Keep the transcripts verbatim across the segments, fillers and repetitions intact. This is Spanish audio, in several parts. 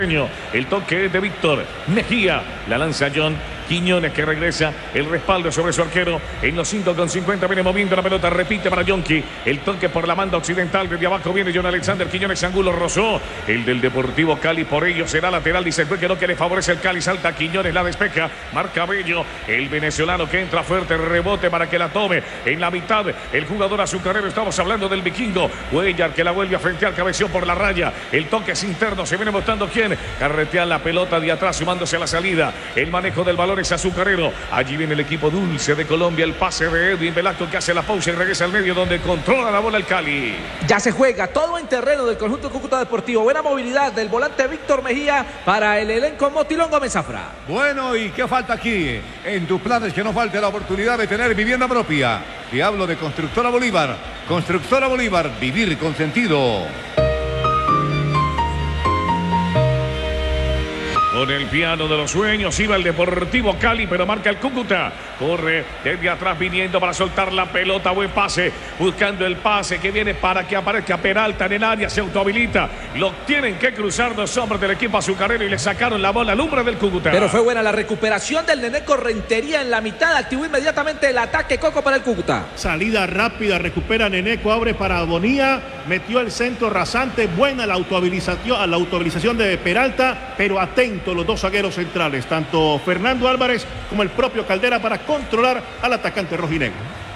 El toque de Víctor Mejía, la lanza John Quiñones, que regresa, el respaldo sobre su arquero en los cinco con cincuenta, viene moviendo la pelota, repite para Yonki, el toque por la banda occidental, desde abajo viene John Alexander Quiñones, Angulo rozó, el del Deportivo Cali, por ello será lateral, dice el juez que no, que le favorece el Cali, salta Quiñones, la despeja, marca Bello, el venezolano que entra fuerte, rebote para que la tome, en la mitad, el jugador azucarero, estamos hablando del vikingo, Cuellar que la vuelve a frentear, cabeció por la raya, el toque es interno, se viene mostrando quién, carretea la pelota de atrás, sumándose a la salida, el manejo del balón es azucarero, allí viene el equipo dulce de Colombia, el pase de Edwin Velasco que hace la pausa y regresa al medio donde controla la bola el Cali. Ya se juega todo en terreno del conjunto Cúcuta Deportivo, buena movilidad del volante Víctor Mejía para el elenco Motilón Gómez Zafra. Bueno, ¿y qué falta aquí? En tus planes que no falte la oportunidad de tener vivienda propia. Te hablo de Constructora Bolívar. Constructora Bolívar, vivir con sentido. Con el piano de los sueños iba el Deportivo Cali, pero marca el Cúcuta. Corre desde atrás viniendo para soltar la pelota. Buen pase, buscando el pase que viene para que aparezca Peralta en el área. Se autohabilita. Lo tienen que cruzar dos hombres del equipo azucarero y le sacaron la bola al hombre del Cúcuta. Pero fue buena la recuperación del Neneco Rentería en la mitad. Activó inmediatamente el ataque Coco para el Cúcuta. Salida rápida, recupera Neneco, abre para Bonía. Metió el centro rasante. Buena la autohabilización, la autohabilización de Peralta, pero atento los dos zagueros centrales, tanto Fernando Álvarez como el propio Caldera, para controlar al atacante rojinegro.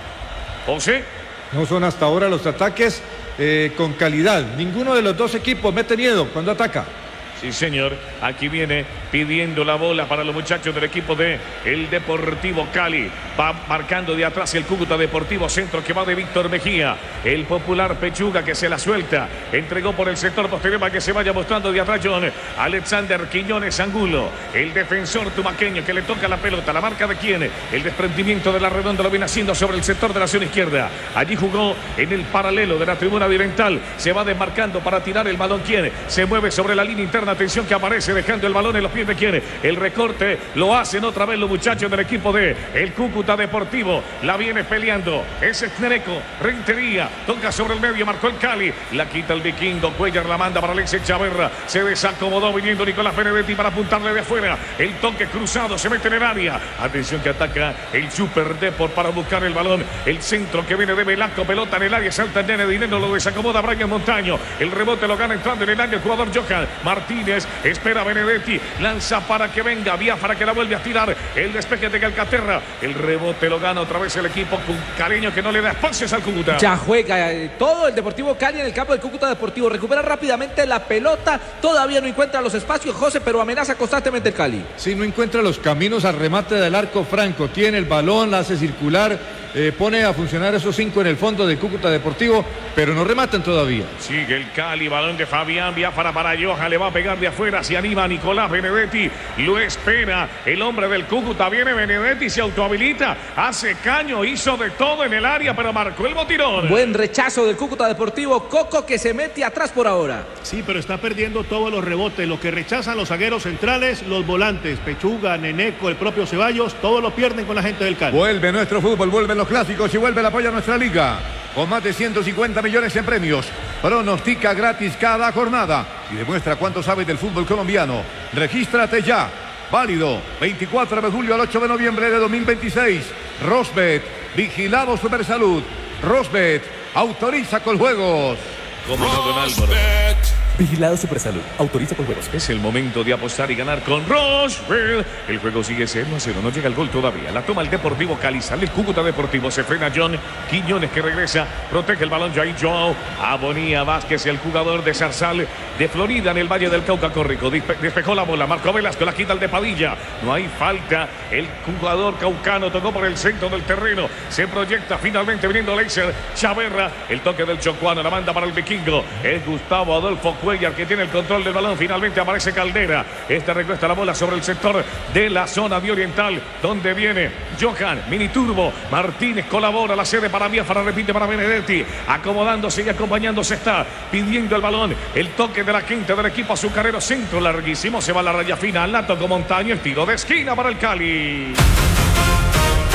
José. No son hasta ahora los ataques eh, con calidad. Ninguno de los dos equipos mete miedo cuando ataca. Sí, señor. Aquí viene pidiendo la bola para los muchachos del equipo de el Deportivo Cali. Va marcando de atrás el Cúcuta Deportivo, centro que va de Víctor Mejía. El popular Pechuga que se la suelta. Entregó por el sector posterior para que se vaya mostrando de atrás John Alexander Quiñones Angulo. El defensor tumaqueño que le toca la pelota. ¿La marca de quién? El desprendimiento de la redonda lo viene haciendo sobre el sector de la zona izquierda. Allí jugó en el paralelo de la tribuna oriental. Se va desmarcando para tirar el balón. ¿Quién? Se mueve sobre la línea interna. Atención que aparece dejando el balón en los pies de quién. El recorte lo hacen otra vez los muchachos del equipo de el Cúcuta Deportivo. La viene peleando. Ese es Neneco Rentería. Toca sobre el medio. Marcó el Cali. La quita el vikingo. Cuellar la manda para Alexis Chaverra. Se desacomodó viniendo Nicolás Benedetti para apuntarle de afuera. El toque cruzado. Se mete en el área. Atención que ataca el Super Deport para buscar el balón. El centro que viene de Velasco. Pelota en el área. Salta el nene Dinero. Lo desacomoda Brian Montaño. El rebote lo gana entrando en el área el jugador Johan Martínez. Espera Benedetti, lanza para que venga Biafara que la vuelve a tirar, el despeje de Calcaterra, el rebote lo gana otra vez el equipo caleño que no le da espacios al Cúcuta. Ya juega eh, todo el Deportivo Cali en el campo del Cúcuta Deportivo, recupera rápidamente la pelota, todavía no encuentra los espacios José, pero amenaza constantemente el Cali. Sí, no encuentra los caminos al remate del arco franco, tiene el balón, la hace circular, eh, pone a funcionar esos cinco en el fondo del Cúcuta Deportivo, pero no rematan todavía. Sigue el Cali, balón de Fabián Biafara para Johan, le va a pegar de afuera, se anima Nicolás Benedetti, lo espera el hombre del Cúcuta, viene Benedetti, se autohabilita, hace caño, hizo de todo en el área, pero marcó el botirón. Buen rechazo del Cúcuta Deportivo, Coco que se mete atrás por ahora. Sí, pero está perdiendo todos los rebotes, lo que rechazan los zagueros centrales, los volantes, Pechuga, Neneco, el propio Ceballos, todos lo pierden con la gente del Cali. Vuelve nuestro fútbol, vuelven los clásicos y vuelve el apoyo a nuestra liga. Con más de ciento cincuenta millones en premios. Pronostica gratis cada jornada y demuestra cuánto sabes del fútbol colombiano. Regístrate ya. Válido veinticuatro de julio al ocho de noviembre de dos mil veintiséis. Rosbet, vigilado Supersalud. Rosbet, autoriza con juegos. Como no, don Álvaro. Vigilado Supersalud. Autoriza con juegos. Es el momento de apostar y ganar con Rosbet. El juego sigue cero a cero. No llega el gol todavía. La toma el Deportivo Cali. Sale el Cúcuta Deportivo. Se frena John Quiñones que regresa. Protege el balón Jair Joao. Abonía Vázquez, el jugador de Zarzal de Florida en el Valle del Cauca Córrico. Despe despejó la bola. Marcó Velasco. La quita el de Padilla. No hay falta. El jugador caucano tocó por el centro del terreno. Se proyecta finalmente viniendo Leiser Chaverra. El toque del chocuano. La manda para el vikingo. Es Gustavo Adolfo Cuellar que tiene el control del balón. Finalmente aparece Caldera. Esta recuesta la bola sobre el sector de la zona de oriental, donde viene Johan Miniturbo Martínez. Colabora la sede para Biafara, repite para Benedetti, acomodándose y acompañándose está, pidiendo el balón. El toque de la quinta del equipo azucarero, centro larguísimo, se va a la raya fina, la tocó Montaño, el tiro de esquina para el Cali.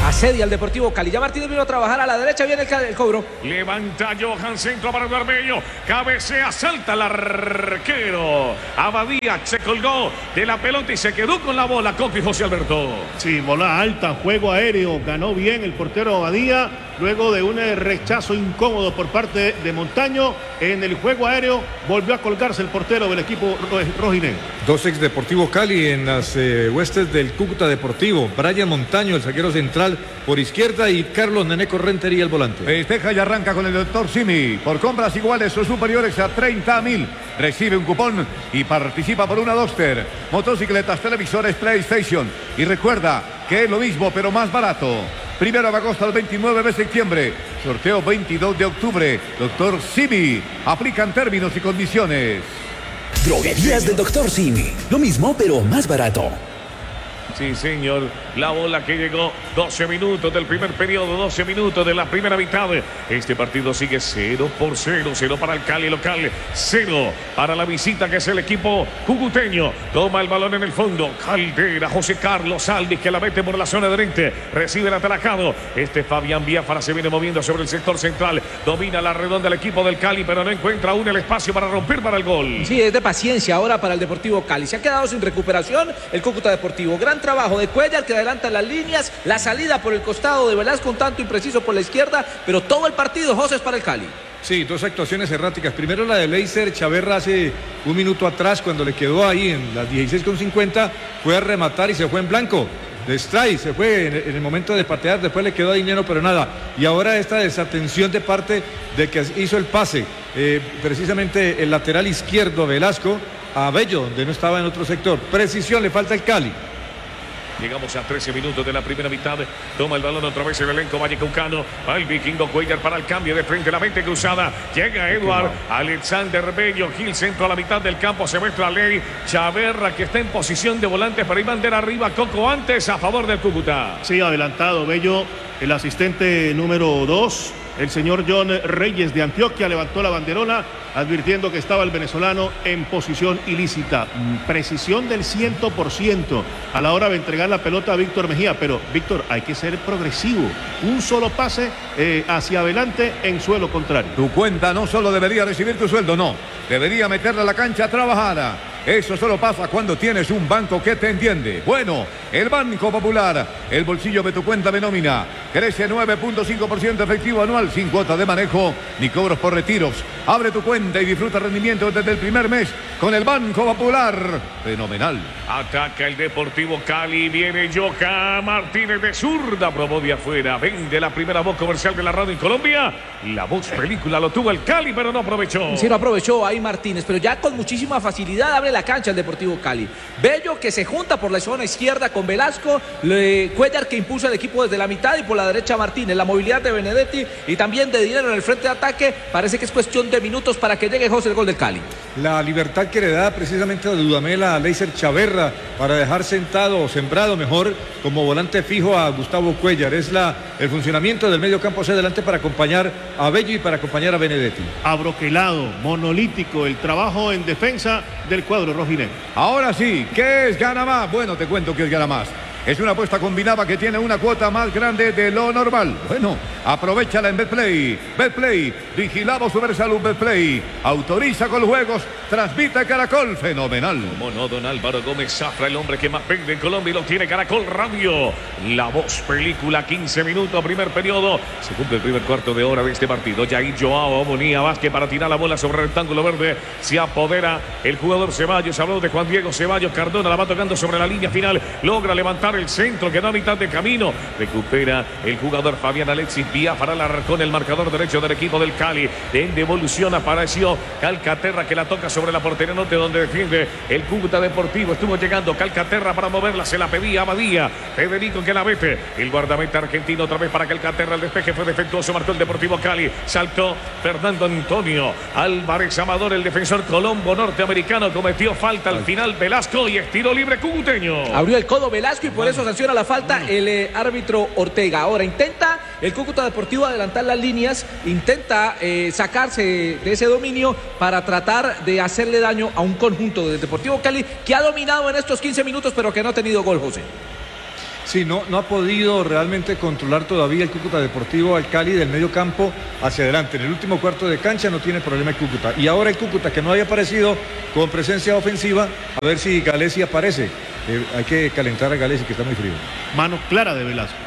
Asedia al Deportivo Cali. Ya Martínez vino a trabajar a la derecha, viene el, el cobro. Levanta Johan, centro para Armeño. Cabecea, salta el arquero. Abadía se colgó de la pelota y se quedó con la bola. Coqui José Alberto. Sí, bola alta, juego aéreo. Ganó bien el portero Abadía. Luego de un rechazo incómodo por parte de Montaño en el juego aéreo, volvió a colgarse el portero del equipo rojinegro. Dos ex Deportivo Cali en las eh, huestes del Cúcuta Deportivo. Brian Montaño, el zaguero central por izquierda, y Carlos Neneco Rentería, el volante. Festeja y arranca con el doctor Simi. Por compras iguales o superiores a treinta mil. Recibe un cupón y participa por una Duster, motocicletas, televisores, PlayStation. Y recuerda que es lo mismo pero más barato. Primero de agosto al veintinueve de septiembre. Sorteo veintidós de octubre. Doctor Simi. Aplican términos y condiciones. Droguerías del doctor Simi. Lo mismo, pero más barato. Sí, señor. La bola que llegó. doce minutos del primer periodo, doce minutos de la primera mitad. Este partido sigue cero por cero. cero para el Cali local. cero para la visita, que es el equipo cucuteño. Toma el balón en el fondo. Caldera, José Carlos Alvis, que la mete por la zona de frente. Recibe el atracado. Este Fabián Biafara se viene moviendo sobre el sector central. Domina la redonda el equipo del Cali, pero no encuentra aún el espacio para romper para el gol. Sí, es de paciencia ahora para el Deportivo Cali. Se ha quedado sin recuperación el Cúcuta Deportivo. Gran trabajo de Cuellar, que adelanta las líneas, la salida por el costado de Velasco un tanto impreciso por la izquierda, pero todo el partido, José, es para el Cali. Sí, dos actuaciones erráticas. Primero la de Leiser Chaverra hace un minuto atrás, cuando le quedó ahí en las dieciséis con cincuenta, fue a rematar y se fue en blanco. De strike, se fue en, en el momento de patear, después le quedó a dinero, pero nada. Y ahora esta desatención de parte de que hizo el pase, eh, precisamente el lateral izquierdo Velasco a Bello, donde no estaba en otro sector. Precisión, le falta el Cali. Llegamos a trece minutos de la primera mitad. Toma el balón otra vez el elenco vallecaucano. Va el vikingo Cuellar para el cambio de frente, la mente cruzada. Llega Eduard, Alexander Bello, Gil, centro a la mitad del campo. Se muestra Ley Chaverra, que está en posición de volante para ir bandera arriba. Coco antes a favor del Cúcuta. Sí, adelantado Bello, el asistente número dos. El señor John Reyes de Antioquia levantó la banderola advirtiendo que estaba el venezolano en posición ilícita. Precisión del cien por ciento a la hora de entregar la pelota a Víctor Mejía. Pero, Víctor, hay que ser progresivo. Un solo pase eh, hacia adelante en suelo contrario. Tu cuenta no solo debería recibir tu sueldo, no. Debería meterla a la cancha trabajada. Eso solo pasa cuando tienes un banco que te entiende. Bueno, el Banco Popular, el bolsillo de tu cuenta de nómina, crece nueve punto cinco por ciento efectivo anual, sin cuota de manejo ni cobros por retiros. Abre tu cuenta y disfruta rendimiento desde el primer mes con el Banco Popular. Fenomenal. Ataca el Deportivo Cali, viene Yoka Martínez de zurda, probó de afuera. Vende la primera voz comercial de la radio en Colombia. La voz película lo tuvo el Cali, pero no aprovechó. Sí, no aprovechó ahí Martínez, pero ya con muchísima facilidad abre la cancha el Deportivo Cali. Bello, que se junta por la zona izquierda con Velasco. Le, Cuellar, que impulsa el equipo desde la mitad, y por la derecha Martínez. La movilidad de Benedetti y también de Dinero en el frente de ataque. Parece que es cuestión de minutos para que llegue José el gol del Cali. La libertad que le da precisamente a Dudamel a Leiser Chaverra para dejar sentado o sembrado mejor como volante fijo a Gustavo Cuellar. Es la, el funcionamiento del medio campo hacia adelante para acompañar a Bello y para acompañar a Benedetti. Abroquelado, monolítico el trabajo en defensa del cuadro rojinegro. Ahora sí, ¿qué es Gana Más? Bueno, te cuento que es Gana Más. Es una apuesta combinada que tiene una cuota más grande de lo normal. Bueno, aprovechala en Betplay. Betplay, vigilado Supersalud Betplay. Autoriza con juegos, transmite Caracol. Fenomenal. Como no, don Álvaro Gómez Zafra, el hombre que más vende en Colombia, y lo tiene Caracol Radio. La voz película, quince minutos, primer periodo. Se cumple el primer cuarto de hora de este partido. Jair Joao Bonilla Vázquez para tirar la bola sobre el rectángulo verde. Se apodera el jugador Ceballos. Habló de Juan Diego Ceballos. Cardona la va tocando sobre la línea final. Logra levantar el centro, quedó a mitad de camino. Recupera el jugador Fabián Alexis Biafara, la arcó en el marcador derecho del equipo del Cali. En devolución apareció Calcaterra, que la toca sobre la portería norte, donde defiende el Cúcuta Deportivo. Estuvo llegando Calcaterra para moverla, se la pedía Abadía. Federico, que la mete. El guardameta argentino otra vez para Calcaterra. El despeje fue defectuoso, marcó el Deportivo Cali. Saltó Fernando Antonio Álvarez Amador, el defensor colombo norteamericano. Cometió falta al final Velasco y estiró libre cucuteño. Abrió el codo Velasco y por eso sanciona la falta el eh, árbitro Ortega. Ahora intenta el Cúcuta Deportivo adelantar las líneas, intenta eh, sacarse de ese dominio para tratar de hacerle daño a un conjunto del Deportivo Cali que ha dominado en estos quince minutos, pero que no ha tenido gol, José. Sí, no, no ha podido realmente controlar todavía el Cúcuta Deportivo al Cali del medio campo hacia adelante. En el último cuarto de cancha no tiene problema el Cúcuta. Y ahora el Cúcuta, que no haya aparecido con presencia ofensiva, a ver si Galesi aparece. Eh, hay que calentar a Galesi, que está muy frío. Mano clara de Velasco.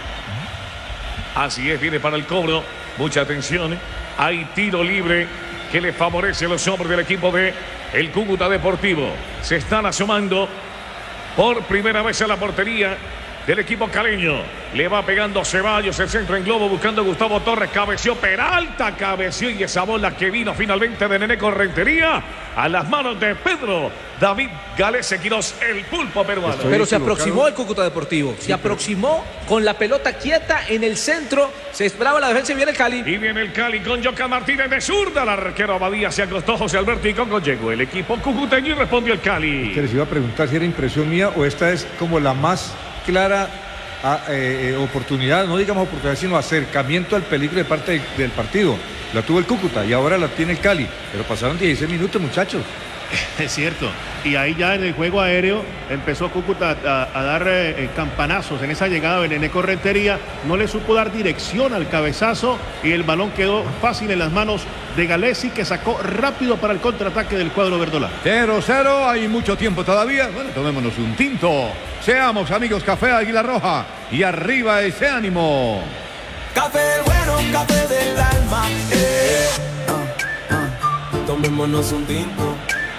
Así es, viene para el cobro. Mucha atención. Hay tiro libre que le favorece a los hombres del equipo de el Cúcuta Deportivo. Se están asomando por primera vez a la portería del equipo caleño. Le va pegando Ceballos, el centro en globo, buscando a Gustavo Torres. Cabeció Peralta, cabeció, y esa bola que vino finalmente de Nené Rentería a las manos de Pedro David Galese Quirós, el pulpo peruano. Estoy pero se aproximó el Cúcuta Deportivo, sí, se aproximó pero... con la pelota quieta en el centro, se esperaba la defensa y viene el Cali. Y viene el Cali con Jocan Martínez de zurda, el arquero Abadía se acostó José Alberto y Congo llegó el equipo cucuteño y respondió el Cali. Les iba a preguntar si era impresión mía o esta es como la más clara a, eh, oportunidad, no digamos oportunidad, sino acercamiento al peligro de parte de, del partido. La tuvo el Cúcuta y ahora la tiene el Cali, pero pasaron dieciséis minutos, muchachos. Es cierto, y ahí ya en el juego aéreo empezó Cúcuta a, a dar eh, campanazos en esa llegada de Nené Rentería, no le supo dar dirección al cabezazo y el balón quedó fácil en las manos de Galesi, que sacó rápido para el contraataque del cuadro verdolaga. cero cero, hay mucho tiempo todavía. Bueno, tomémonos un tinto. Seamos amigos, Café Águila Roja, y arriba ese ánimo. Café bueno, café del alma. Eh. Uh, uh. Tomémonos un tinto.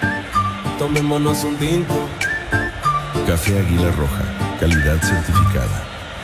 Tomémonos un tinto. Café Águila Roja, calidad certificada.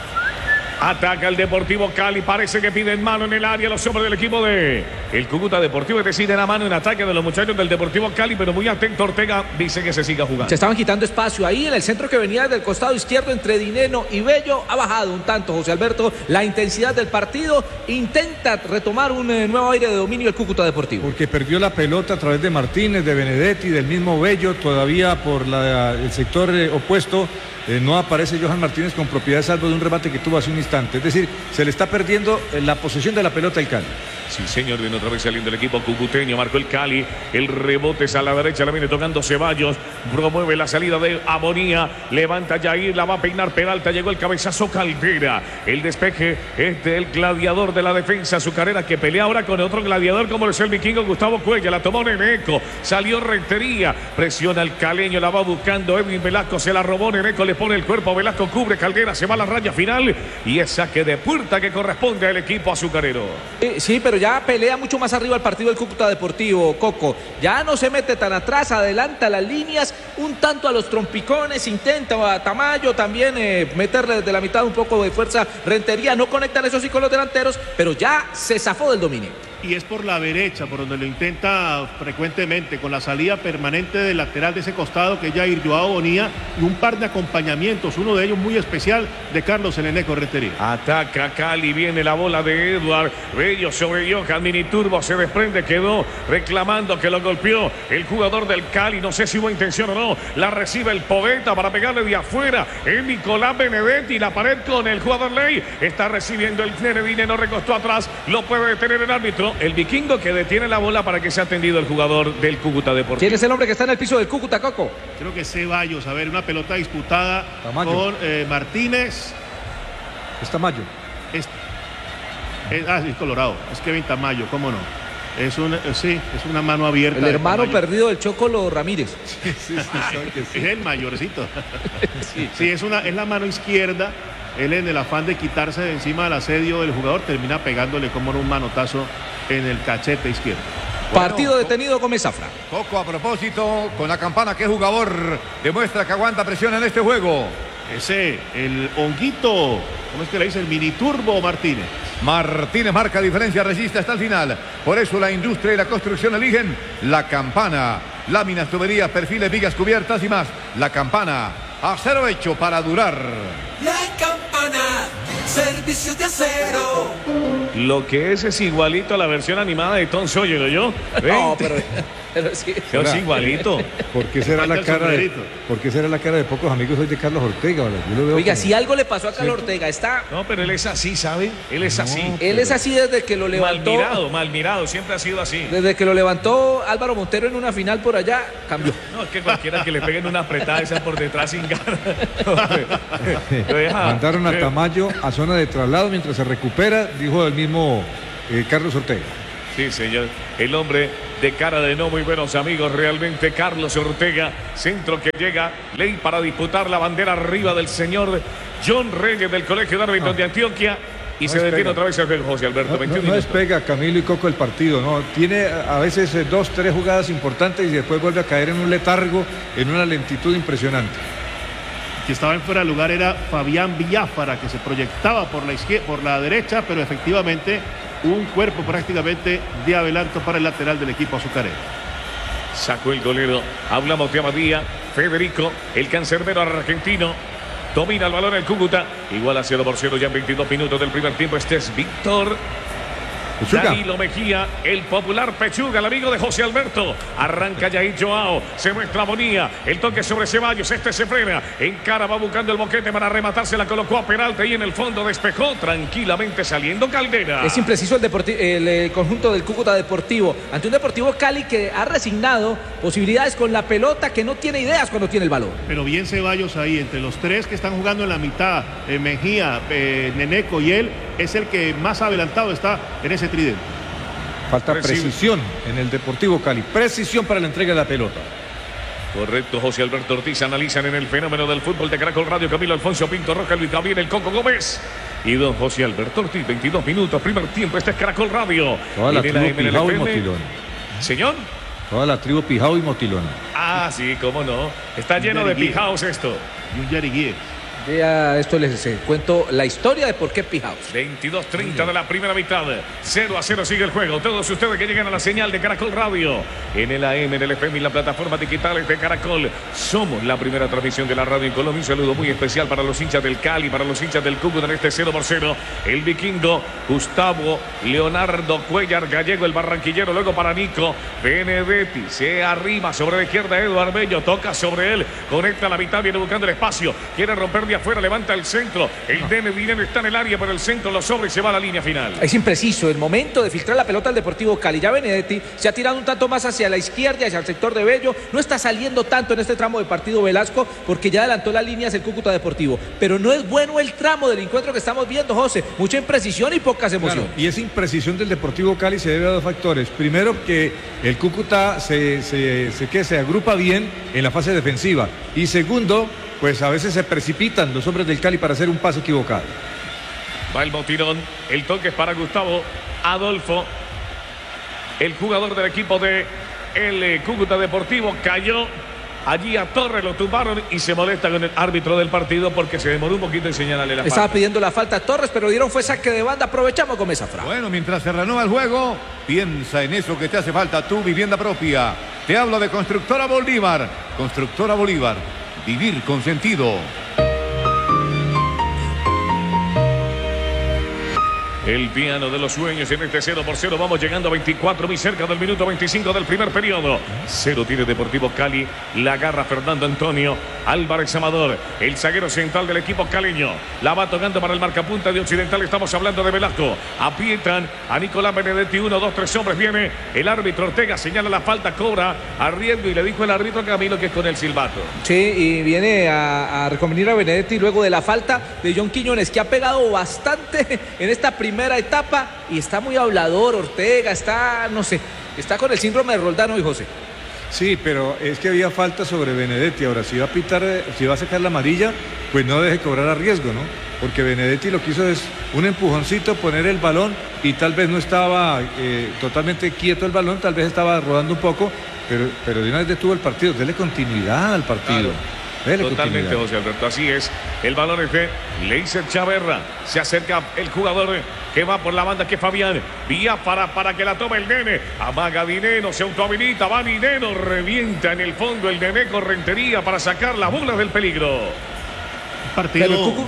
Ataca el Deportivo Cali, parece que piden mano en el área los hombres del equipo de el Cúcuta Deportivo, deciden a mano en ataque de los muchachos del Deportivo Cali, pero muy atento Ortega, dice que se siga jugando. Se estaban quitando espacio ahí en el centro que venía del costado izquierdo entre Dineno y Bello, ha bajado un tanto José Alberto la intensidad del partido, intenta retomar un eh, nuevo aire de dominio el Cúcuta Deportivo. Porque perdió la pelota a través de Martínez, de Benedetti, del mismo Bello, todavía por la, el sector eh, opuesto. Eh, no aparece Johan Martínez con propiedad salvo de un remate que tuvo hace un instante. Es decir, se le está perdiendo la posesión de la pelota al Cali. Sí, señor, viene otra vez saliendo el equipo cucuteño, marcó el Cali, el rebote es a la derecha, la viene tocando Ceballos, promueve la salida de Amonía, levanta Jair, la va a peinar Peralta, llegó el cabezazo Caldera, el despeje es del gladiador de la defensa azucarera que pelea ahora con otro gladiador como es el vikingo Gustavo Cuella, la tomó Neneco, salió Rentería, presiona al caleño, la va buscando Edwin Velasco, se la robó Neneco, le pone el cuerpo, Velasco cubre, Caldera se va a la raya final y es saque de puerta que corresponde al equipo azucarero. Eh, sí, pero ya pelea mucho más arriba el partido del Cúcuta Deportivo, Coco. Ya no se mete tan atrás, adelanta las líneas, un tanto a los trompicones, intenta a Tamayo también eh, meterle desde la mitad un poco de fuerza Rentería, no conectan eso sí con los delanteros, pero ya se zafó del dominio. Y es por la derecha, por donde lo intenta frecuentemente, con la salida permanente del lateral de ese costado que Jair Joao Bonía y un par de acompañamientos, uno de ellos muy especial de Carlos el Nené Rentería. Ataca Cali, viene la bola de Edward, Bello sobre Johan, mini turbo, se desprende, quedó reclamando que lo golpeó el jugador del Cali, no sé si hubo intención o no, la recibe el Poeta para pegarle de afuera, el Nicolás Benedetti, la pared con el jugador Ley, está recibiendo el Nenedine, no recostó atrás, lo puede detener el árbitro. El vikingo que detiene la bola para que sea atendido el jugador del Cúcuta Deportivo. ¿Quién es el hombre que está en el piso del Cúcuta, Coco? Creo que Ceballos, a ver, una pelota disputada Tamayo. con eh, Martínez. Es Tamayo. Es, es, ah, sí, Colorado. Es Kevin Tamayo, ¿cómo no? Es un, sí, es una mano abierta. El hermano perdido del Chocolo Ramírez. Sí, sí, sí, sí. Es el mayorcito. Sí, sí, es, una, es la mano izquierda. Él en el afán de quitarse de encima del asedio del jugador termina pegándole como un manotazo en el cachete izquierdo. Bueno, partido detenido con Mesafra. Coco, a propósito, con la campana, ¿qué jugador demuestra que aguanta presión en este juego? Ese, el honguito, ¿cómo es que le dice? El mini turbo Martínez. Martínez marca diferencia, resiste hasta el final. Por eso la industria y la construcción eligen la campana. Láminas, tuberías, perfiles, vigas cubiertas y más. La campana, acero hecho para durar. La campana, servicios de acero. Lo que es es igualito a la versión animada de Tom Sawyer, ¿yo? No, pero Pero sí. Yo es igualito. ¿Por qué será la cara de, ¿por qué será la cara de pocos amigos hoy de Carlos Ortega? Ahora, yo lo veo Oiga, como- si algo le pasó a Carlos Ortega, está... No, pero él es así, ¿sabe? Él es así. Él es así desde que lo Mal levantó. mirado, mal mirado, siempre ha sido así. Desde que lo levantó Álvaro Montero en una final por allá, cambió. No, es que cualquiera que le peguen una apretada esa por detrás sin ganas. Lo deja- Mandaron a eh, Tamayo a zona de traslado mientras se recupera, dijo el mismo eh, Carlos Ortega. Sí, señor. El hombre de cara de no muy buenos amigos, realmente Carlos Ortega. Centro que llega, ley para disputar la bandera arriba del señor John Reyes del Colegio de Árbitros No. de Antioquia. Y No se detiene despega. otra vez el juego, José Alberto. No, no, veintiún no minutos. despega Camilo y Coco el partido, no. Tiene a veces eh, dos, tres jugadas importantes y después vuelve a caer en un letargo, en una lentitud impresionante. Que estaba en fuera de lugar era Fabián Villafara, que se proyectaba por la izquierda, por la derecha, pero efectivamente un cuerpo prácticamente de adelanto para el lateral del equipo azucarero. Sacó el golero. Hablamos de Abadía. Federico, el cancerbero argentino. Domina el balón el Cúcuta. Igual a cero por cero ya en veintidós minutos del primer tiempo. Este es Víctor Pechuga. Danilo Mejía, el popular Pechuga, el amigo de José Alberto. Arranca Yair Joao, se muestra Bonía, el toque sobre Ceballos, este se frena, encara, va buscando el boquete para rematarse, la colocó a Peralta y en el fondo despejó tranquilamente saliendo Caldera. Es impreciso el, deporti- el, eh, conjunto del Cúcuta Deportivo ante un Deportivo Cali que ha resignado posibilidades con la pelota, que no tiene ideas cuando tiene el balón. Pero bien Ceballos ahí, entre los tres que están jugando en la mitad, eh, Mejía, eh, Neneco y él, es el que más adelantado está en ese tridente. Falta Recibe. precisión en el Deportivo Cali. Precisión para la entrega de la pelota. Correcto, José Alberto Ortiz. Analizan en el fenómeno del fútbol de Caracol Radio Camilo Alfonso Pinto Roja, Luis Gabriel El Coco Gómez y don José Alberto Ortiz. veintidós minutos, primer tiempo. Este es Caracol Radio. Toda la En el tribu A M, en el Pijao y F M. Motilón. Señor. Toda la tribu Pijao y Motilón. Ah, sí, cómo no. Está lleno de Yariguí. pijaos esto. Y un Yariguí. Ya esto les eh, cuento la historia de por qué Pijaos. veintidós treinta de la primera mitad. cero a cero sigue el juego. Todos ustedes que llegan a la señal de Caracol Radio. En el A M, en el F M y la plataforma digitales de Caracol. Somos la primera transmisión de la radio en Colombia. Un saludo muy especial para los hinchas del Cali, para los hinchas del Cúcuta en este cero por cero. El vikingo Gustavo Leonardo Cuellar Gallego, el barranquillero. Luego para Nico Benedetti. Se arrima sobre la izquierda Eduardo Bello. Toca sobre él. Conecta a la mitad. Viene buscando el espacio. Quiere romper de afuera. Levanta el centro. El Dene Dinero está en el área, pero el centro lo sobra y se va a la línea final. Es impreciso el momento de filtrar la pelota al Deportivo Cali. Ya Benedetti se ha tirado un tanto más hacia la izquierda, hacia el sector de Bello. No está saliendo tanto en este tramo de partido Velasco porque ya adelantó las líneas el Cúcuta Deportivo. Pero no es bueno el tramo del encuentro que estamos viendo, José. Mucha imprecisión y pocas emociones. Claro, y esa imprecisión del Deportivo Cali se debe a dos factores. Primero, que el Cúcuta se, se, se, que se agrupa bien en la fase defensiva. Y segundo, pues a veces se precipitan los hombres del Cali para hacer un pase equivocado. Va el botirón. El toque es para Gustavo Adolfo. El jugador del equipo de el eh, Cúcuta Deportivo cayó. Allí a Torres lo tumbaron y se molesta con el árbitro del partido porque se demoró un poquito en señalarle la Estaba falta. pidiendo la falta a Torres, pero dieron fue saque de banda. Aprovechamos con esa frase. Bueno, mientras se renueva el juego, piensa en eso que te hace falta, tu vivienda propia. Te hablo de Constructora Bolívar. Constructora Bolívar. Vivir con sentido. El piano de los sueños en este cero por cero. Vamos llegando a veinticuatro, muy cerca del minuto veinticinco del primer periodo. Cero tiene Deportivo Cali. La agarra Fernando Antonio Álvarez Amador, el zaguero central del equipo caleño. La va tocando para el marcapunta de Occidental. Estamos hablando de Velasco. Aprietan a Nicolás Benedetti. Uno, dos, tres hombres. Viene el árbitro Ortega. Señala la falta, cobra arriendo y le dijo el árbitro Camilo que es con el silbato. Sí, y viene a, a reconvenir a Benedetti luego de la falta de John Quiñones, que ha pegado bastante en esta primera etapa y está muy hablador. Ortega está, no sé, está con el síndrome de Roldán y José. Sí, pero es que había falta sobre Benedetti. Ahora, si va a pitar, si va a sacar la amarilla, pues no deje cobrar a riesgo, ¿no? Porque Benedetti lo que hizo es un empujoncito, poner el balón y tal vez no estaba eh, totalmente quieto el balón, tal vez estaba rodando un poco, pero, pero de una vez detuvo el partido. Dele continuidad al partido. Dele Totalmente, continuidad. José Alberto, así es. El balón es de Leiser Chaverra. Se acerca el jugador que va por la banda, que es Fabián. Vía para, para que la tome el Nene. Amaga Dineno, se autohabilita. Va Dineno, revienta en el fondo el Nene Correntería para sacar las bolas del peligro. Partido. Pero el Cúcuta-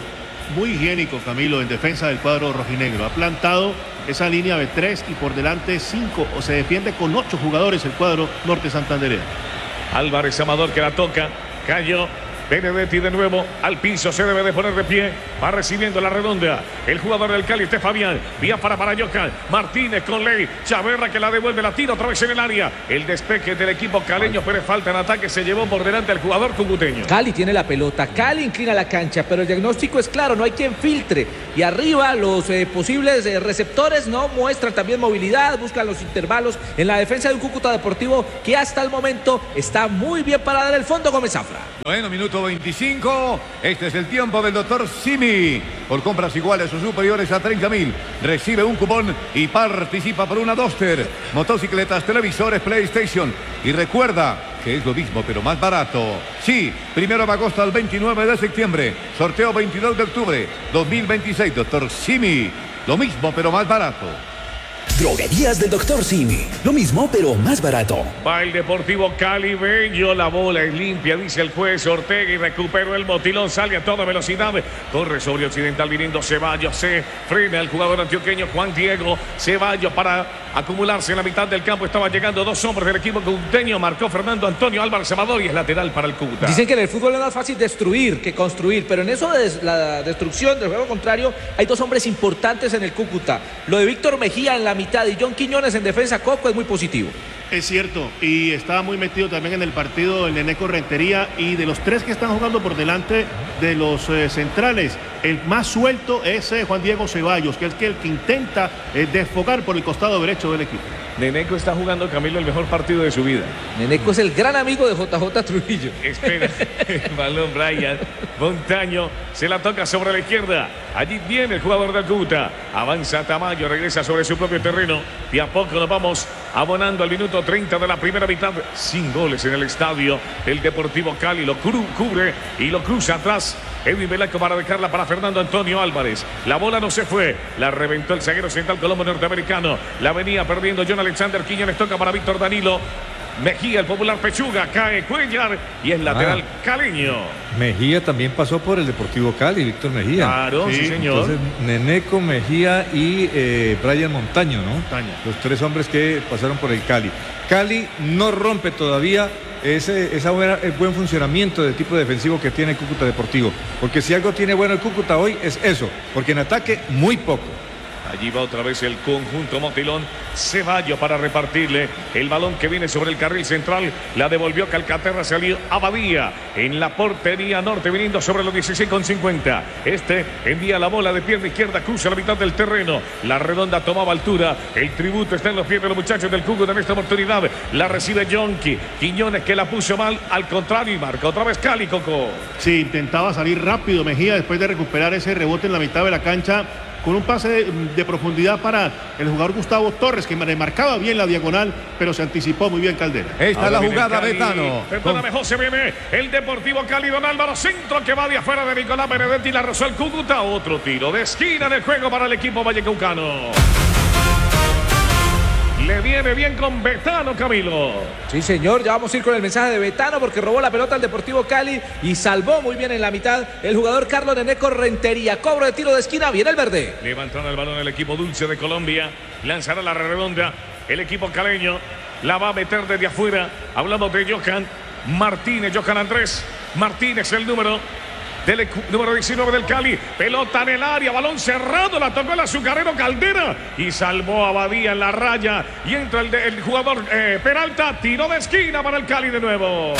muy higiénico, Camilo, en defensa del cuadro rojinegro. Ha plantado esa línea de tres y por delante cinco, o se defiende con ocho jugadores el cuadro norte santandereano. Álvarez Amador que la toca, cayó. Benedetti de nuevo al piso, se debe de poner de pie, va recibiendo la redonda el jugador del Cali, este Fabián, vía para Parayoca, Martínez con Ley, Chaverra que la devuelve, la tira otra vez en el área, el despeje del equipo caleño, pero falta en ataque, se llevó por delante al jugador cucuteño. Cali tiene la pelota, Cali inclina la cancha, pero el diagnóstico es claro, no hay quien filtre, y arriba los eh, posibles eh, receptores no muestran también movilidad, buscan los intervalos en la defensa de un Cúcuta Deportivo que hasta el momento está muy bien parada en el fondo. Gómez Zafra. Bueno, minuto veinticinco, este es el tiempo del doctor Simi. Por compras iguales o superiores a treinta mil, recibe un cupón y participa por una Duster, motocicletas, televisores, PlayStation. Y recuerda que es lo mismo pero más barato. Sí, primero de agosto al veintinueve de septiembre, sorteo veintidós de octubre dos mil veintiséis, doctor Simi, lo mismo pero más barato. Droguerías del doctor Simi. Lo mismo, pero más barato. Va el Deportivo Cali, bello, la bola es limpia, dice el juez Ortega, y recuperó el motilón, sale a toda velocidad, corre sobre Occidental viniendo Ceballos, se frena el jugador antioqueño Juan Diego Ceballos para acumularse en la mitad del campo, estaban llegando dos hombres del equipo cucuteño, marcó Fernando Antonio Álvarez Amador y es lateral para el Cúcuta. Dicen que en el fútbol es más fácil destruir que construir, pero en eso de la destrucción del juego contrario hay dos hombres importantes en el Cúcuta, lo de Víctor Mejía en la mitad y John Quiñones en defensa. Coco es muy positivo. Es cierto, y estaba muy metido también en el partido el Neneco Rentería, y de los tres que están jugando por delante de los eh, centrales, el más suelto es eh, Juan Diego Ceballos, que es el que intenta eh, desfogar por el costado derecho del equipo. Neneco está jugando, Camilo, el mejor partido de su vida. Neneco es el gran amigo de J J Trujillo. Espera el balón, Brian Montaño, se la toca sobre la izquierda. Allí viene el jugador del Cúcuta. Avanza Tamayo, regresa sobre su propio terreno. Y a poco nos vamos abonando al minuto treinta de la primera mitad. Sin goles en el estadio. El Deportivo Cali lo cubre y lo cruza atrás. Edwin Velasco para dejarla para Fernando Antonio Álvarez. La bola no se fue. La reventó el zaguero central colombo norteamericano. La venía perdiendo John Alexander Quiñones. Toca para Víctor Danilo Mejía, el popular Pechuga. Cae Cuellar y es lateral ah, caleño. Mejía también pasó por el Deportivo Cali, Víctor Mejía. Claro, sí, sí señor. Entonces, Neneco, Mejía y eh, Brian Montaño, ¿no? Montaño. Los tres hombres que pasaron por el Cali. Cali no rompe todavía ese esa buena, el buen funcionamiento del tipo defensivo que tiene el Cúcuta Deportivo. Porque si algo tiene bueno el Cúcuta hoy es eso, porque en ataque muy poco. Allí va otra vez el conjunto motilón. Ceballos para repartirle el balón que viene sobre el carril central. La devolvió Calcaterra, salió Abadía en la portería norte, viniendo sobre los dieciséis con cincuenta. Este envía la bola de pierna izquierda, cruza la mitad del terreno. La redonda tomaba altura. El tributo está en los pies de los muchachos del Cúcuta en esta oportunidad. La recibe Yonki. Quiñones que la puso mal, al contrario, y marca otra vez Cali, Coco. Sí, intentaba salir rápido Mejía después de recuperar ese rebote en la mitad de la cancha, con un pase de, de profundidad para el jugador Gustavo Torres, que marcaba bien la diagonal, pero se anticipó muy bien Caldera. Esta es la jugada, Betano. Perdóname, José, viene el Deportivo Cali, Don Álvaro, centro que va de afuera de Nicolás Benedetti, la rozó el Cúcuta, otro tiro de esquina del juego para el equipo vallecaucano. Le viene bien con Betano, Camilo. Sí, señor, ya vamos a ir con el mensaje de Betano porque robó la pelota al Deportivo Cali y salvó muy bien en la mitad el jugador Carlos Neneco Rentería. Cobro de tiro de esquina, viene el verde. Levantaron el balón el equipo dulce de Colombia. Lanzará la redonda el equipo caleño. La va a meter desde afuera. Hablamos de Johan Martínez, Johan Andrés Martínez, el número del número diecinueve del Cali, pelota en el área, balón cerrado, la tocó el azucarero Caldera y salvó a Abadía en la raya y entra el, de, el jugador eh, Peralta, tiro de esquina para el Cali de nuevo.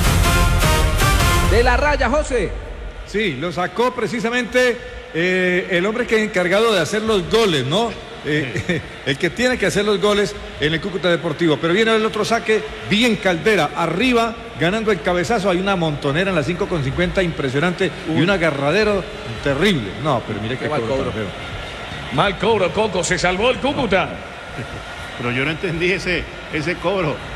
De la raya, José. Sí, lo sacó precisamente eh, el hombre que es encargado de hacer los goles, ¿no? Eh, el que tiene que hacer los goles en el Cúcuta Deportivo. Pero viene el otro saque, bien Caldera, arriba, ganando el cabezazo. Hay una montonera en la cinco con cincuenta impresionante. Uy. Y un agarradero terrible. No, pero mire qué, qué cobro, cobro. Feo. Mal cobro, Coco, se salvó el Cúcuta. Pero yo no entendí ese, ese cobro.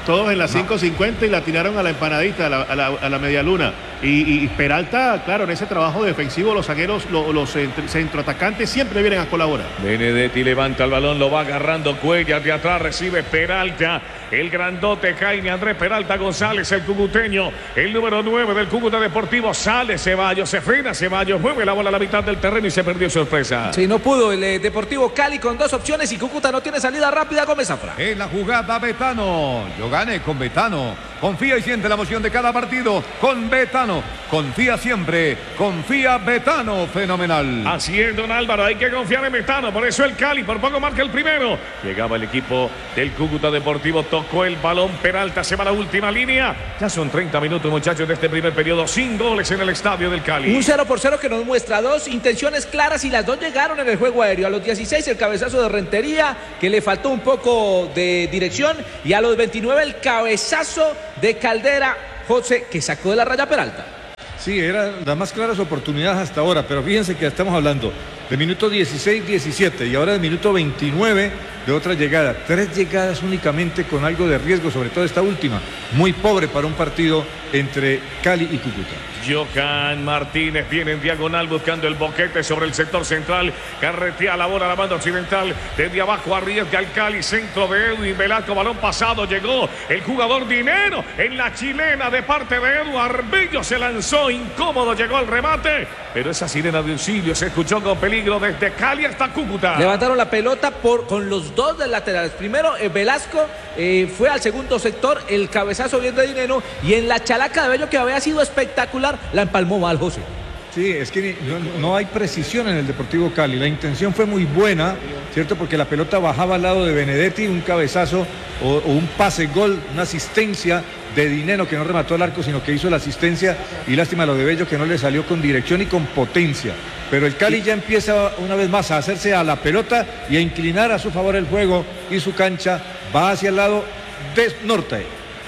todos en la cinco cincuenta y la tiraron a la empanadita, a la, a la, a la media luna. Y, y Peralta, claro, en ese trabajo defensivo los zagueros, los, los centro, centroatacantes siempre vienen a colaborar. Benedetti levanta el balón, lo va agarrando Cuellar de atrás, recibe Peralta, el grandote Jaime Andrés Peralta González, el cucuteño, el número nueve del Cúcuta Deportivo, sale Ceballos, se frena Ceballos, mueve la bola a la mitad del terreno y se perdió sorpresa. Sí, no pudo el eh, Deportivo Cali con dos opciones y Cúcuta no tiene salida rápida. Gómez Zafra. En la jugada Betano, yo gané con Betano. Confía y siente la emoción de cada partido con Betano. Confía siempre, confía Betano, fenomenal. Así es, don Álvaro, hay que confiar en Betano, por eso el Cali, por poco marca el primero. Llegaba el equipo del Cúcuta Deportivo, tocó el balón, Peralta se va a la última línea. Ya son treinta minutos, muchachos, de este primer periodo, sin goles en el estadio del Cali. Un cero por cero que nos muestra dos intenciones claras y las dos llegaron en el juego aéreo. A los dieciséis el cabezazo de Rentería, que le faltó un poco de dirección, y a los veintinueve el cabezazo de Caldera, José, que sacó de la raya Peralta. Sí, eran las más claras oportunidades hasta ahora, pero fíjense que estamos hablando de minuto dieciséis diecisiete y ahora de minuto veintinueve de otra llegada. Tres llegadas únicamente con algo de riesgo, sobre todo esta última. Muy pobre para un partido entre Cali y Cúcuta. Johan Martínez viene en diagonal buscando el boquete sobre el sector central. Carretea la bola a la banda occidental. Desde abajo arriesga al Cali. Centro de Edwin Velasco. Balón pasado. Llegó el jugador Dinero en la chilena de parte de Edu Arbillo. Se lanzó incómodo. Llegó al remate. Pero esa sirena de auxilio se escuchó con peligro desde Cali hasta Cúcuta. Levantaron la pelota por, con los dos de laterales. Primero eh, Velasco eh, fue al segundo sector. El cabezazo bien de Dinero. Y en la chalaca de Bello, que había sido espectacular, la empalmó mal, José. Sí, es que no, no hay precisión en el Deportivo Cali. La intención fue muy buena, ¿cierto? Porque la pelota bajaba al lado de Benedetti, un cabezazo o, o un pase gol, una asistencia de Dinero que no remató al arco, sino que hizo la asistencia, y lástima lo de Bello que no le salió con dirección y con potencia. Pero el Cali ya empieza una vez más a hacerse a la pelota y a inclinar a su favor el juego, y su cancha va hacia el lado de norte.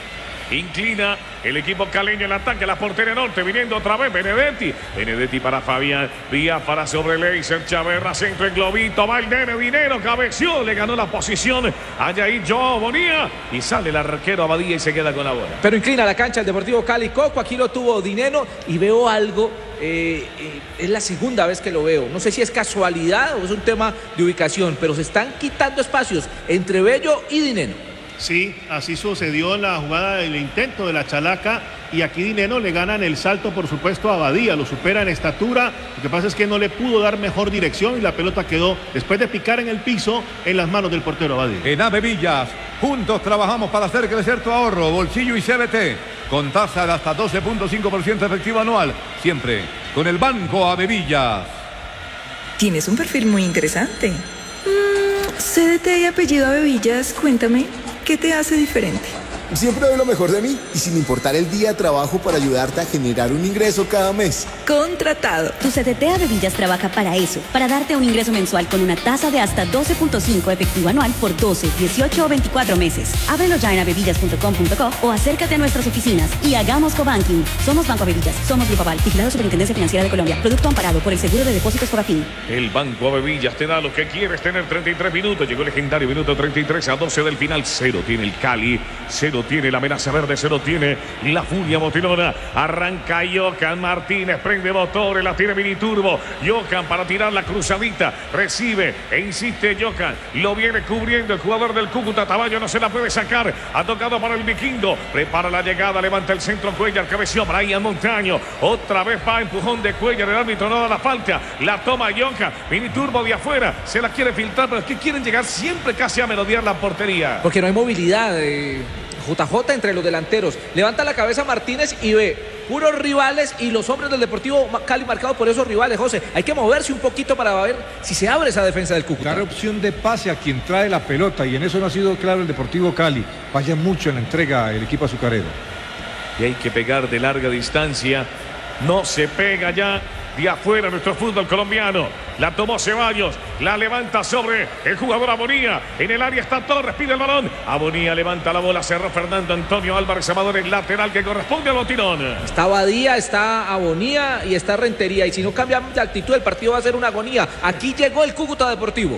Inclina el equipo caleño, el ataque a la portería norte, viniendo otra vez Benedetti. Benedetti para Fabián, Vía para sobre Leiser, Chaverra, centro en globito, va el nene Dinero, cabeció, le ganó la posición a Yair Joao Bonilla y sale el arquero Abadía y se queda con la bola. Pero inclina la cancha el Deportivo Cali. Coco, aquí lo tuvo Dinero y veo algo, eh, eh, es la segunda vez que lo veo. No sé si es casualidad o es un tema de ubicación, pero se están quitando espacios entre Bello y Dinero. Sí, así sucedió en la jugada del intento de la chalaca, y aquí Dinero le ganan el salto, por supuesto, a Abadía, lo supera en estatura. Lo que pasa es que no le pudo dar mejor dirección y la pelota quedó, después de picar en el piso, en las manos del portero Abadía. En Ave Villas, juntos trabajamos para hacer crecer tu ahorro, bolsillo y C B T, con tasa de hasta doce punto cinco por ciento efectivo anual, siempre con el Banco Ave Villas. Tienes un perfil muy interesante. Mm, C D T y apellido Ave Villas, cuéntame, ¿qué te hace diferente? Siempre doy lo mejor de mí y sin importar el día trabajo para ayudarte a generar un ingreso cada mes. Contratado. Tu C D T Ave Villas trabaja para eso, para darte un ingreso mensual con una tasa de hasta doce punto cinco efectivo anual por doce, dieciocho o veinticuatro meses. Ábrelo ya en avevillas punto com punto co o acércate a nuestras oficinas y hagamos cobanking. Somos Banco Ave Villas, somos Grupo Aval, vigilado Superintendencia Financiera de Colombia. Producto amparado por el Seguro de Depósitos Fogafín. El Banco Ave Villas te da lo que quieres tener. Treinta y tres minutos, llegó el legendario minuto treinta y tres a doce del final. Cero tiene el Cali, cero tiene la amenaza verde, cero tiene la furia motilona. Arranca Johan Martínez, prende motores, la tiene mini turbo. Johan para tirar la cruzadita, recibe e insiste Johan, lo viene cubriendo el jugador del Cúcuta. Tamayo no se la puede sacar, ha tocado para el vikingo, prepara la llegada, levanta el centro Cuellar, cabeció Brian Montaño, otra vez va empujón de Cuellar, el árbitro no da la falta, la toma Johan, mini turbo de afuera, se la quiere filtrar, pero es que quieren llegar siempre casi a merodear la portería. Porque no hay movilidad de J J entre los delanteros. Levanta la cabeza Martínez y ve puros rivales y los hombres del Deportivo Cali marcados por esos rivales, José. Hay que moverse un poquito para ver si se abre esa defensa del Cúcuta. Dar opción de pase a quien trae la pelota, y en eso no ha sido claro el Deportivo Cali. Vaya mucho en la entrega el equipo azucarero. Y hay que pegar de larga distancia. No se pega ya de afuera nuestro fútbol colombiano. La tomó Ceballos, la levanta sobre el jugador Abonía. En el área está Torres, pide el balón. Abonía levanta la bola, cerró Fernando Antonio Álvarez Amador, el lateral que corresponde a Botirón. Está Abadía, está Abonía y está Rentería. Y si no cambiamos de actitud, el partido va a ser una agonía. Aquí llegó el Cúcuta Deportivo.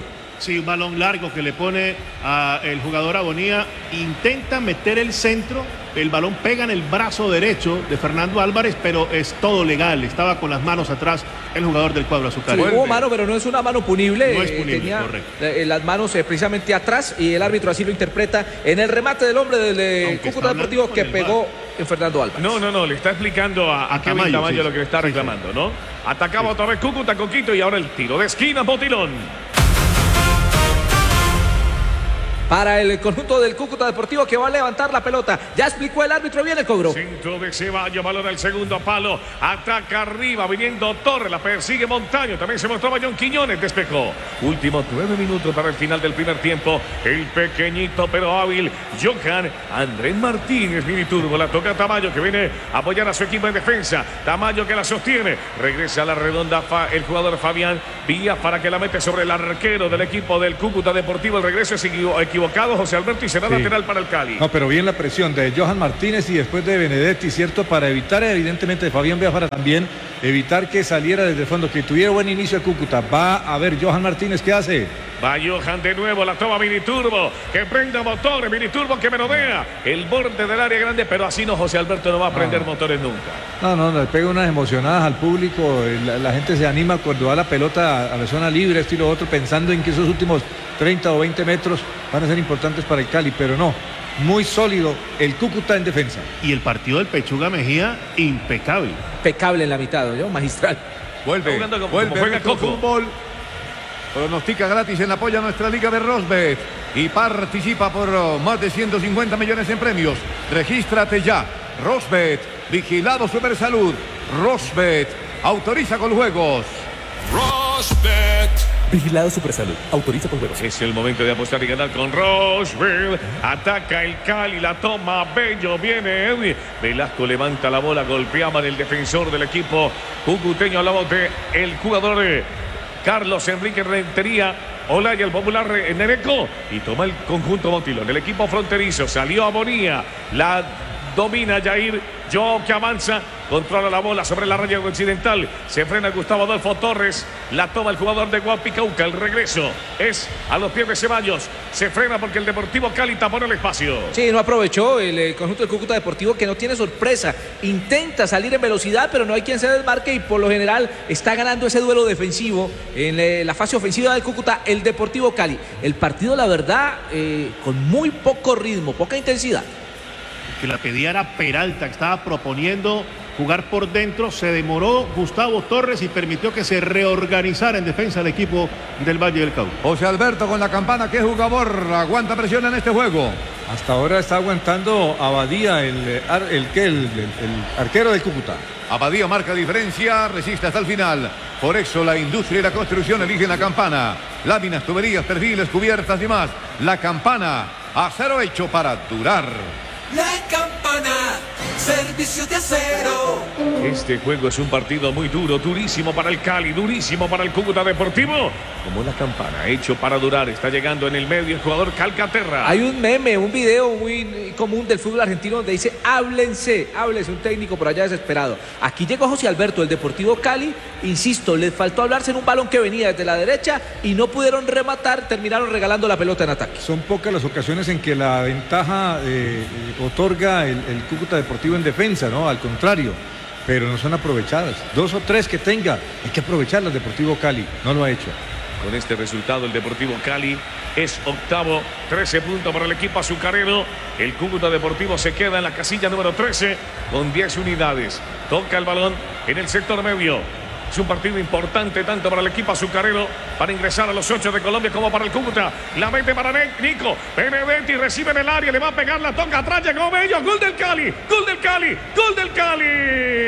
Sí, un balón largo que le pone a el jugador Abonía. Intenta meter el centro. El balón pega en el brazo derecho de Fernando Álvarez, pero es todo legal. Estaba con las manos atrás el jugador del cuadro azulcrema. Sí, hubo mano, pero no es una mano punible. No es punible, Tenía correcto. eh, las manos eh, precisamente atrás y el árbitro así lo interpreta en el remate del hombre del eh, Cúcuta Deportivo que pegó en Fernando Álvarez. No, no, no, le está explicando a, a Kevin Tamayo, Tamayo sí, lo que le está sí, reclamando, sí. ¿no? Atacaba otra vez Cúcuta con Quito y ahora el tiro de esquina, Botilón. Para el conjunto del Cúcuta Deportivo que va a levantar la pelota. Ya explicó el árbitro, viene el cobro. Centro de Ceballos, balón al segundo palo. Ataca arriba, viniendo Torres, la persigue Montaño. También se mostraba John Quiñones, despejó. Últimos nueve minutos para el final del primer tiempo. El pequeñito pero hábil Johan Andrés Martínez, mini turbo. La toca Tamayo que viene a apoyar a su equipo en defensa. Tamayo que la sostiene. Regresa a la redonda fa, el jugador Fabián Vía para que la mete sobre el arquero del equipo del Cúcuta Deportivo. El regreso es equivocado. José Alberto y será sí. lateral para el Cali. No, pero bien la presión de Johan Martínez y después de Benedetti, ¿cierto? Para evitar, evidentemente, de Fabián Biafara también, evitar que saliera desde el fondo, que tuviera buen inicio de Cúcuta. Va a ver Johan Martínez, ¿qué hace? Va Johan de nuevo, la toma Miniturbo, que prenda motores, Miniturbo que merodea el borde del área grande, pero así no, José Alberto no va a prender no. motores nunca. No, no, le pega unas emocionadas al público, la, la gente se anima cuando va la pelota a la zona libre, esto y lo otro, pensando en que esos últimos treinta o veinte metros van a ser importantes para el Cali, pero no, muy sólido el Cúcuta en defensa. Y el partido del Pechuga Mejía, impecable. Impecable en la mitad, ¿no? Magistral. Vuelve, como, vuelve como juega Coco. Fútbol. Pronostica gratis en apoyo a nuestra liga de Rosbet y participa por más de ciento cincuenta millones en premios. Regístrate ya. Rosbet, vigilado Supersalud. Rosbet, autoriza con juegos. Rosbet. Vigilado Supersalud, autoriza con juegos. Es el momento de apostar y ganar con Rosbet. Ataca el Cali, la toma Bello, viene Edwin. Velasco levanta la bola, golpeaban el defensor del equipo cucuteño a la bote. El jugador de Carlos Enrique Rentería, Olaya, el popular Nereco, y toma el conjunto Botilón. El equipo fronterizo salió a Bonía, la domina Jair, Joao que avanza, controla la bola sobre la raya occidental, se frena Gustavo Adolfo Torres, la toma el jugador de Guapicauca, el regreso es a los pies de Ceballos, se frena porque el Deportivo Cali tapó el espacio. Sí, no aprovechó el, el conjunto del Cúcuta Deportivo, que no tiene sorpresa, intenta salir en velocidad, pero no hay quien se desmarque y por lo general está ganando ese duelo defensivo en eh, la fase ofensiva del Cúcuta, el Deportivo Cali. El partido, la verdad, eh, con muy poco ritmo, poca intensidad. Que la pedía era Peralta, que estaba proponiendo jugar por dentro, se demoró Gustavo Torres y permitió que se reorganizara en defensa del equipo del Valle del Cauca. José Alberto con la campana, ¿qué jugador aguanta presión en este juego? Hasta ahora está aguantando Abadía, el, el, el, el, el, el arquero del Cúcuta. Abadía marca diferencia, resiste hasta el final. Por eso la industria y la construcción eligen la campana. Láminas, tuberías, perfiles, cubiertas y más. La campana, acero hecho para durar. La campana, servicios de acero. Este juego es un partido muy duro, durísimo para el Cali, durísimo para el Cúcuta Deportivo. Como la campana, hecho para durar, está llegando en el medio el jugador Calcaterra. Hay un meme, un video muy común del fútbol argentino donde dice, háblense, háblense, un técnico por allá desesperado. Aquí llegó José Alberto, el Deportivo Cali, insisto, les faltó hablarse en un balón que venía desde la derecha y no pudieron rematar, terminaron regalando la pelota en ataque. Son pocas las ocasiones en que la ventaja eh, otorga el, el Cúcuta Deportivo en defensa, ¿no? Al contrario, pero no son aprovechadas. Dos o tres que tenga, hay que aprovecharlas. Deportivo Cali no lo ha hecho. Con este resultado el Deportivo Cali es octavo, trece puntos para el equipo azucarero. El Cúcuta Deportivo se queda en la casilla número trece con diez unidades. Toca el balón en el sector medio. Es un partido importante tanto para el equipo azucarero para ingresar a los ocho de Colombia como para el Cúcuta. La mete para Nico. Benedetti recibe en el área, le va a pegar, la toca atrás, llegó Bello. Gol del Cali, gol del Cali, gol del Cali.